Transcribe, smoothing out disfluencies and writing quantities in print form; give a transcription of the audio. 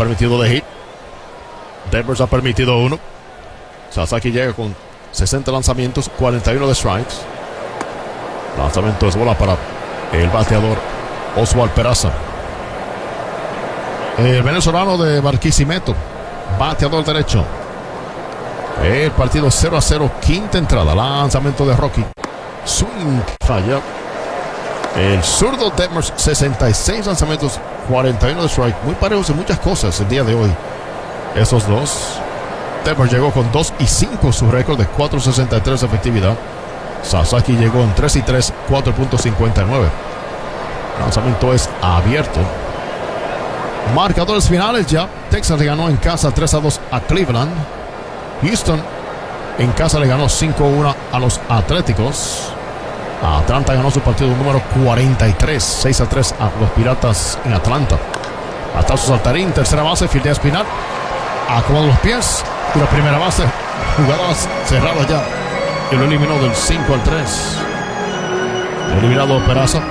permitido de hit. Devers ha permitido 1. Sasaki llega con 60 lanzamientos, 41 de strikes. Lanzamiento es bola para el bateador Oswald Peraza. El venezolano de Barquisimeto, bateador derecho. El partido 0-0, quinta entrada. Lanzamiento de Rocky. Swing, falla. El zurdo Detmers, 66 lanzamientos, 41 de strike. Muy parejos en muchas cosas el día de hoy. Esos dos. Detmers llegó con 2-5, su récord de 4.63 de efectividad. Sasaki llegó en 3-3, 4.59. Lanzamiento es abierto. Marcadores finales ya. Texas le ganó en casa 3-2 a Cleveland. Houston en casa le ganó 5-1 a los Atléticos. Atlanta ganó su partido número 43, 6-3 a los Piratas en Atlanta. Atazo Saltarín, tercera base, fildea Espinal. Acomoda los pies. Y la primera base, jugadas cerradas ya. Y lo eliminó del 5-3. Eliminado Peraza.